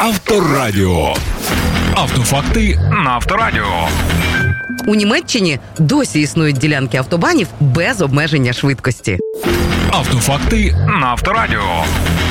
Авторадіо. Автофакти на Авторадіо. У Німеччині досі існують ділянки автобанів без обмеження швидкості. Автофакти на Авторадіо.